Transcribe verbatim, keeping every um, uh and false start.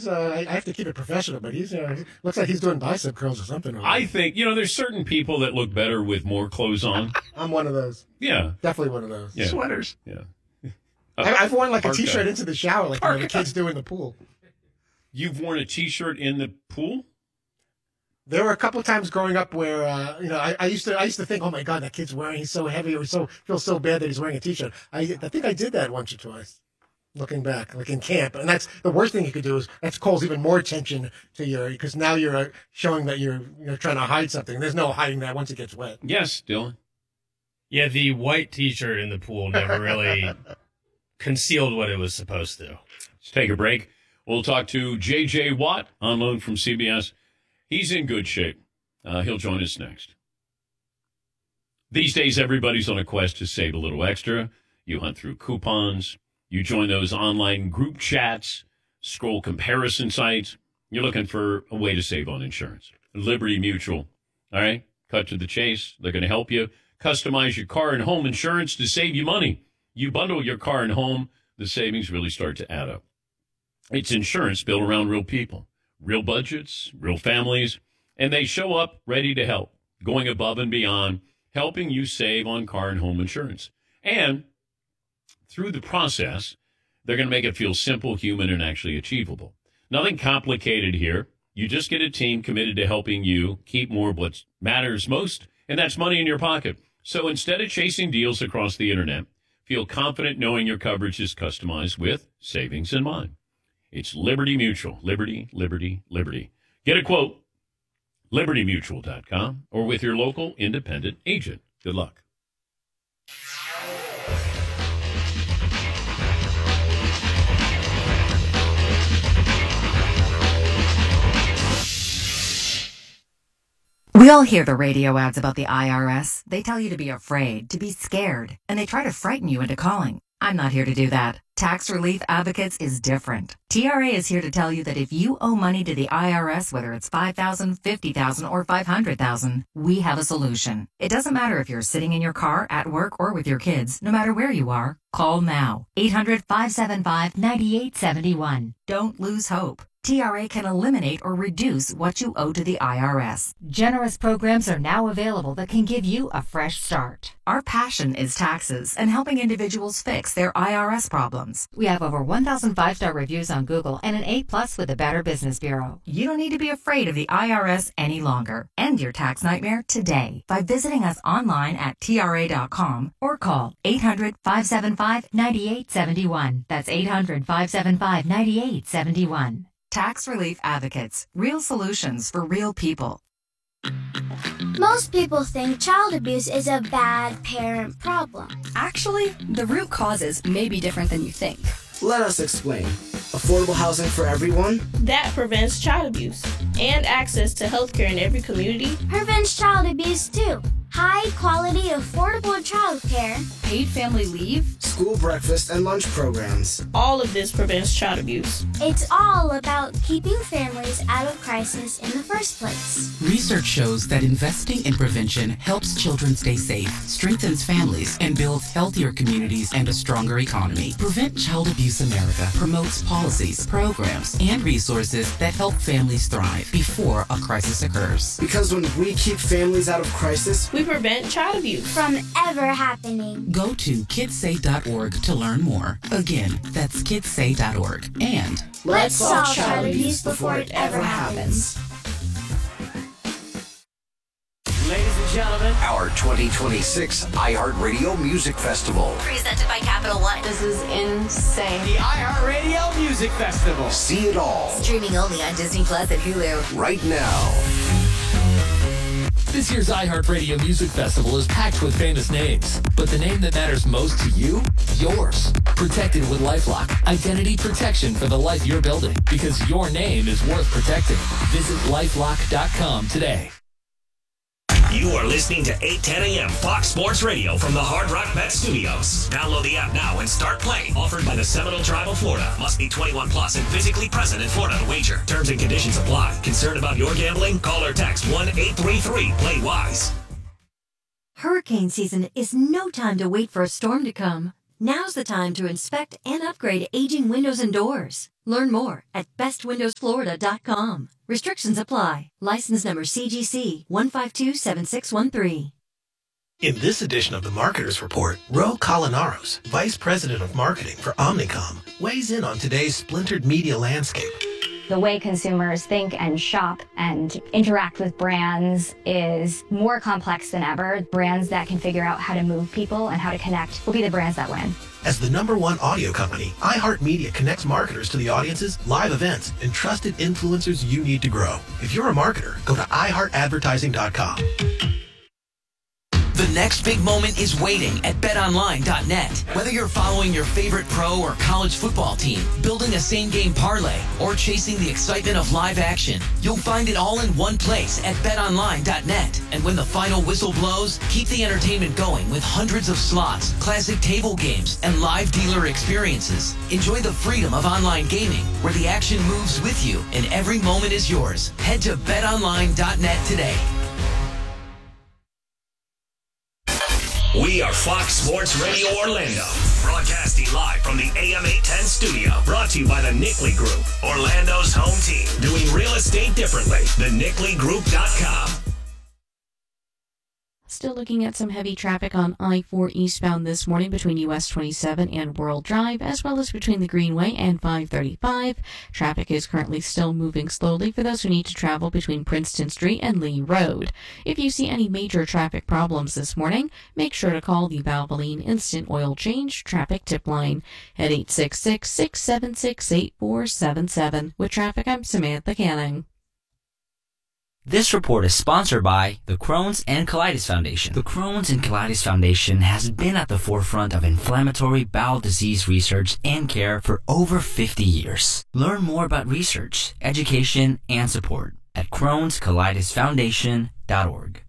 he's. Uh, I, I have to keep it professional, but he's. Uh, looks like he's doing bicep curls or something. I think you know. There's certain people that look better with more clothes on. I'm one of those. Yeah, definitely one of those. Yeah. Sweaters. Yeah. I, I've worn like Parka. a t-shirt into the shower, like you know, the kids do in the pool. You've worn a t-shirt in the pool? There were a couple of times growing up where, uh, you know, I, I used to, I used to think, oh my God, that kid's wearing, he's so heavy, or he's so feels so bad that he's wearing a t-shirt. I, I think I did that once or twice, looking back, like in camp. And that's the worst thing you could do is that calls even more attention to your, because now you're uh, showing that you're, you're trying to hide something. There's no hiding that once it gets wet. Yes, Dylan. Yeah, the white t-shirt in the pool never really concealed what it was supposed to. Let's take a break. We'll talk to J J Watt on loan from C B S. He's in good shape. Uh, he'll join us next. These days, everybody's on a quest to save a little extra. You hunt through coupons. You join those online group chats, scroll comparison sites. You're looking for a way to save on insurance. Liberty Mutual. All right? Cut to the chase. They're going to help you customize your car and home insurance to save you money. You bundle your car and home, the savings really start to add up. It's insurance built around real people. Real budgets, real families, and they show up ready to help, going above and beyond, helping you save on car and home insurance. And through the process, they're going to make it feel simple, human, and actually achievable. Nothing complicated here. You just get a team committed to helping you keep more of what matters most, and that's money in your pocket. So instead of chasing deals across the internet, feel confident knowing your coverage is customized with savings in mind. It's Liberty Mutual. Liberty, Liberty, Liberty. Get a quote, liberty mutual dot com, or with your local independent agent. Good luck. We all hear the radio ads about the I R S. They tell you to be afraid, to be scared, and they try to frighten you into calling. I'm not here to do that. Tax Relief Advocates is different. T R A is here to tell you that if you owe money to the I R S, whether it's five thousand dollars, fifty thousand dollars, or five hundred thousand dollars, we have a solution. It doesn't matter if you're sitting in your car, at work, or with your kids. No matter where you are, call now. eight hundred, five seven five, nine eight seven one. Don't lose hope. T R A can eliminate or reduce what you owe to the I R S. Generous programs are now available that can give you a fresh start. Our passion is taxes and helping individuals fix their I R S problems. We have over one thousand five-star reviews on Google and an A plus with the Better Business Bureau. You don't need to be afraid of the I R S any longer. End your tax nightmare today by visiting us online at T R A dot com or call eight hundred, five seven five, nine eight seven one. That's eight hundred, five seven five, nine eight seven one. Tax Relief Advocates. Real solutions for real people. Most people think child abuse is a bad parent problem. Actually, the root causes may be different than you think. Let us explain. Affordable housing for everyone? That prevents child abuse. And access to healthcare in every community. Prevents child abuse too. High quality, affordable childcare. Paid family leave. School breakfast and lunch programs. All of this prevents child abuse. It's all about keeping families out of crisis in the first place. Research shows that investing in prevention helps children stay safe, strengthens families, and builds healthier communities and a stronger economy. Prevent Child Abuse America promotes policies, programs, and resources that help families thrive before a crisis occurs. Because when we keep families out of crisis, we prevent child abuse from ever happening. Go to kids say dot org to learn more. Again, that's kids say dot org. And let's solve child abuse before it ever happens. Ladies and gentlemen, our twenty twenty-six iHeartRadio Music Festival. Presented by Capital One. This is insane. The iHeartRadio Music Festival. See it all. Streaming only on Disney Plus and Hulu. Right now. This year's iHeartRadio Music Festival is packed with famous names, but the name that matters most to you? Yours. Protected with LifeLock. Identity protection for the life you're building, because your name is worth protecting. Visit lifelock dot com today. You are listening to eight ten a.m. Fox Sports Radio from the Hard Rock Bet Studios. Download the app now and start playing. Offered by the Seminole Tribe of Florida. Must be twenty-one plus and physically present in Florida to wager. Terms and conditions apply. Concerned about your gambling? Call or text one eight three three play wise. Hurricane season is no time to wait for a storm to come. Now's the time to inspect and upgrade aging windows and doors. Learn more at best windows florida dot com. Restrictions apply. License number C G C one five two seven six one three. In this edition of the Marketers Report, Ro Colinaros, Vice President of Marketing for Omnicom, weighs in on today's splintered media landscape. The way consumers think and shop and interact with brands is more complex than ever. Brands that can figure out how to move people and how to connect will be the brands that win. As the number one audio company, iHeartMedia connects marketers to the audiences, live events, and trusted influencers you need to grow. If you're a marketer, go to i heart advertising dot com. The next big moment is waiting at bet online dot net. Whether you're following your favorite pro or college football team, building a same-game parlay, or chasing the excitement of live action, you'll find it all in one place at bet online dot net. And when the final whistle blows, keep the entertainment going with hundreds of slots, classic table games, and live dealer experiences. Enjoy the freedom of online gaming, where the action moves with you and every moment is yours. Head to bet online dot net today. We are Fox Sports Radio Orlando, broadcasting live from the A M eight ten studio. Brought to you by the Nickley Group, Orlando's home team, doing real estate differently. the nickley group dot com. Still looking at some heavy traffic on I four eastbound this morning between U S twenty-seven and World Drive, as well as between the Greenway and five thirty-five. Traffic is currently still moving slowly for those who need to travel between Princeton Street and Lee Road. If you see any major traffic problems this morning, make sure to call the Valvoline Instant Oil Change Traffic Tip Line at eight six six, six seven six, eight four seven seven. With traffic, I'm Samantha Canning. This report is sponsored by the Crohn's and Colitis Foundation. The Crohn's and Colitis Foundation has been at the forefront of inflammatory bowel disease research and care for over fifty years. Learn more about research, education, and support at crohns colitis foundation dot org.